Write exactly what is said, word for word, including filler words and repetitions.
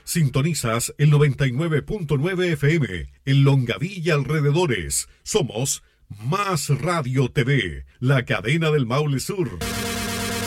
Sintonizas el noventa y nueve punto nueve F M en Longaví y alrededores. Somos Más Radio T V, la cadena del Maule Sur.